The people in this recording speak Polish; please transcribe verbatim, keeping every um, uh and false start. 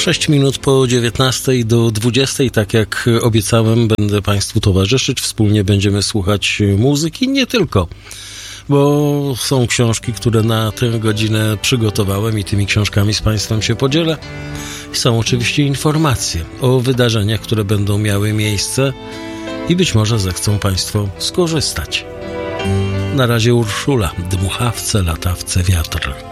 sześć minut po dziewiętnastej do dwudziestej, tak jak obiecałem, będę Państwu towarzyszyć. Wspólnie będziemy słuchać muzyki, nie tylko, bo są książki, które na tę godzinę przygotowałem i tymi książkami z Państwem się podzielę. Są oczywiście informacje o wydarzeniach, które będą miały miejsce i być może zechcą Państwo skorzystać. Na razie Urszula, dmuchawce, latawce, wiatr.